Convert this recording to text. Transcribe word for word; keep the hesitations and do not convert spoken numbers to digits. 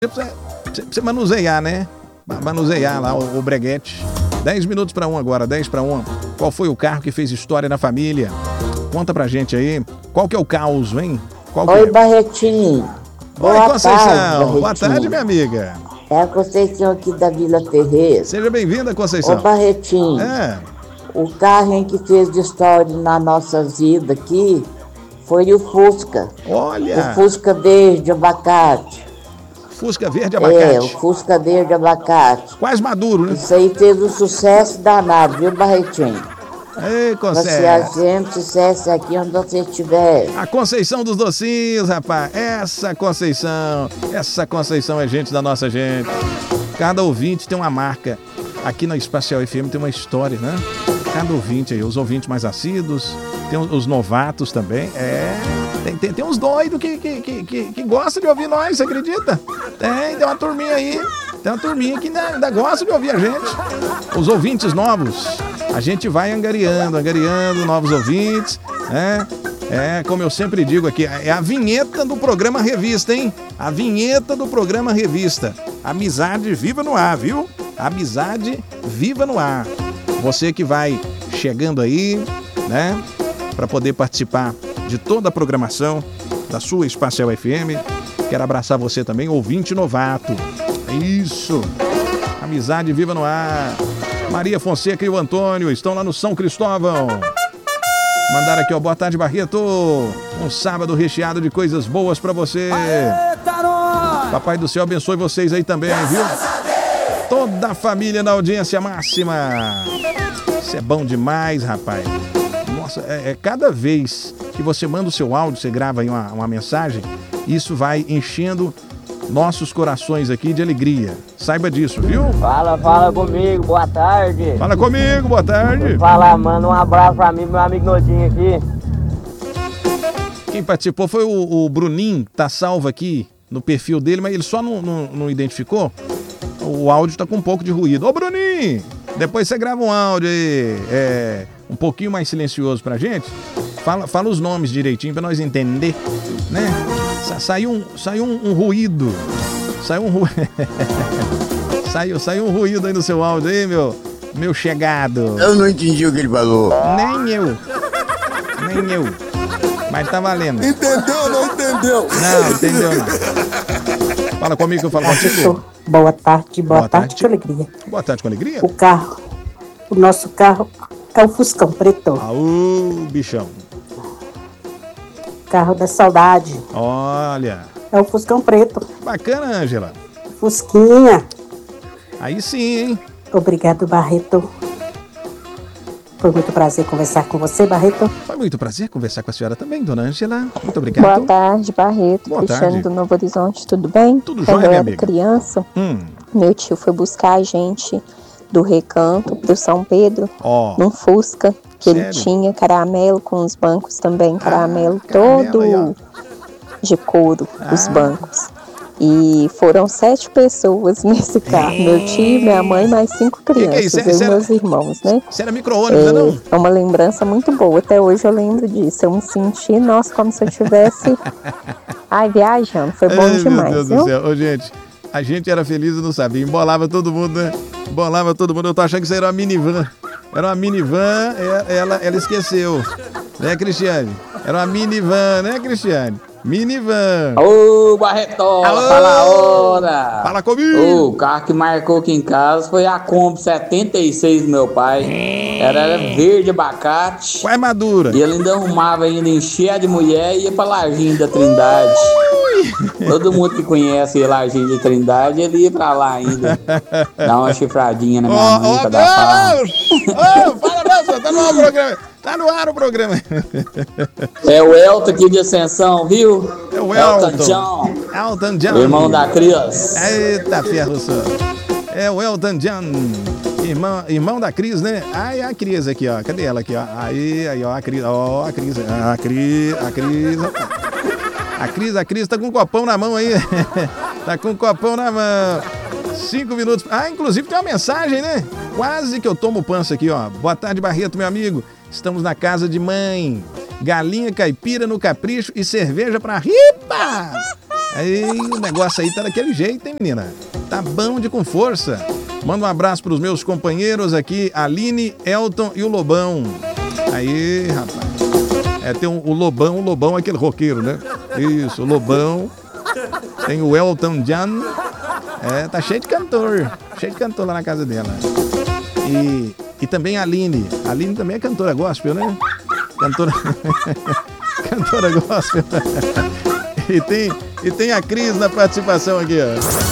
Você precisa manusear, né? Manusear lá o, o breguete. dez minutos para um agora, dez para um. Qual foi o carro que fez história na família? Conta pra gente aí. Qual que é o caos, hein? Qual que Oi, é? Barretinho. Oi, Boa Conceição. tarde, Boa tarde, minha amiga. É a Conceição aqui da Vila Ferreira. Seja bem-vinda, Conceição. Ô, Barretinho. É. O carro em que fez história na nossa vida aqui foi o Fusca. Olha. O Fusca verde abacate. Fusca verde abacate. É, o Fusca verde abacate. Quase maduro, né? Isso aí fez um sucesso danado, viu, Barretinho? Ei, Você Conceição. agente sucesso aqui onde você estiver. A Conceição dos docinhos, rapaz. Essa Conceição. Essa Conceição é gente da nossa gente. Cada ouvinte tem uma marca. Aqui na Espacial F M tem uma história, né? Cada ouvinte aí, os ouvintes mais assíduos, tem os novatos também. É, tem, tem, tem uns doidos que, que, que, que, que gostam de ouvir nós, você acredita? Tem, tem uma turminha aí, tem uma turminha que ainda, ainda gosta de ouvir a gente. Os ouvintes novos, a gente vai angariando, angariando novos ouvintes, né? É, como eu sempre digo aqui, é a vinheta do programa Revista, hein? A vinheta do programa Revista. Amizade viva no ar, viu? Amizade viva no ar. Você que vai chegando aí, né? Para poder participar de toda a programação da sua Espacial F M. Quero abraçar você também, ouvinte novato. Isso. Amizade viva no ar. Maria Fonseca e o Antônio estão lá no São Cristóvão. Mandaram aqui, ó, boa tarde, Barreto. Um sábado recheado de coisas boas pra você. Papai do céu abençoe vocês aí também, viu? Toda a família na audiência máxima. Isso é bom demais, rapaz. Nossa, é, é cada vez que você manda o seu áudio, você grava aí uma, uma mensagem, isso vai enchendo nossos corações aqui de alegria. Saiba disso, viu? Fala, fala comigo, boa tarde. Fala comigo, boa tarde. Fala, mano, um abraço pra mim, meu amigo Nodinho aqui. Quem participou foi o, o Bruninho, tá salvo aqui no perfil dele, mas ele só não, não, não identificou. O áudio tá com um pouco de ruído. Ô, Bruninho, depois você grava um áudio aí, é, um pouquinho mais silencioso pra gente. Fala, fala os nomes direitinho pra nós entender, né? Sa saiu um, saiu um, um ruído. Saiu um ruído. saiu, saiu um ruído aí no seu áudio aí, meu, meu chegado. Eu não entendi o que ele falou. Nem eu. Nem eu. Mas tá valendo. Entendeu ou não entendeu? Não, entendeu não. Fala comigo que eu falo contigo. Boa tarde, boa, Boa tarde, tarde. com alegria. Boa tarde com alegria. O carro, o nosso carro é o Fuscão Preto, Aú, bichão. carro da saudade. Olha. É o Fuscão Preto, Bacana, Ângela. Fusquinha. Aí sim, hein? Obrigado, Barreto. Foi muito prazer conversar com você, Barreto. Foi muito prazer conversar com a senhora também, dona Ângela. Muito obrigado. Boa tarde, Barreto. Boa Cristiano tarde. do Novo Horizonte, tudo bem? Tudo Quando jóia, eu minha era amiga? criança, Hum, meu tio foi buscar a gente do Recanto pro São Pedro, ó. num Fusca que ele Sério? tinha caramelo com os bancos também, caramelo caramelo todo aí, ó. de couro, os Ah. bancos. E foram sete pessoas nesse carro, meu tio, minha mãe, mais cinco que é crianças, isso? eu Isso e era- meus irmãos, né? Você era micro-ônibus, É, não? é uma lembrança muito boa. Até hoje eu lembro disso. Eu me senti, nossa, como se eu tivesse. Ai, viajando. Foi bom Ai, demais, meu Deus viu? do céu. Ô, gente, a gente era feliz e não sabia. Embolava todo mundo, né? Embolava todo mundo. Eu tô achando que isso aí era uma minivan. Era uma minivan, e- ela, ela esqueceu. Né, Cristiane? Era uma minivan, né, Cristiane? Minivan. Ô, Barretola, Alô! fala a hora! Fala comigo. Ô, o carro que marcou aqui em casa foi a Kombi setenta e seis do meu pai. Era, era verde abacate. Qual é madura? E ele ainda arrumava ainda, enchia de mulher e ia pra Larginho da Trindade. Todo mundo que conhece Larginho da Trindade, ele ia pra lá ainda. Dar uma chifradinha na minha mãe pra dar pau. Ô, fala não, senhor, tá no ar o programa. Tá no ar o programa. É o Elton aqui de Ascensão, viu? É o Elton Elton. John, Elton John. o irmão da Cris. Eita, ferro, senhor. É o Elton John. Irmão, irmão da Cris, né? Ai, a Cris aqui, ó. Cadê ela aqui, ó? Aí, aí, ó, a Cris. Ó, a Cris. A Cris, a Cris. A Cris, a Cris tá com um copão na mão aí. Tá com um copão na mão. Cinco minutos. Ah, inclusive tem uma mensagem, né? Quase que eu tomo pança aqui, ó. Boa tarde, Barreto, meu amigo. Estamos na casa de mãe. Galinha caipira no capricho e cerveja pra ripa. Aí o negócio aí tá daquele jeito, hein, menina? Tá bom de com força. Manda um abraço pros meus companheiros aqui, Aline, Elton e o Lobão. Aí, rapaz. É, tem um, o Lobão, o Lobão é aquele roqueiro, né? Isso, o Lobão. Tem o Elton John. É, tá cheio de cantor. Cheio de cantor lá na casa dela. E, e também a Aline. A Aline também é cantora gospel, né? Cantora... cantora gospel. E tem, e tem a Cris na participação aqui, ó.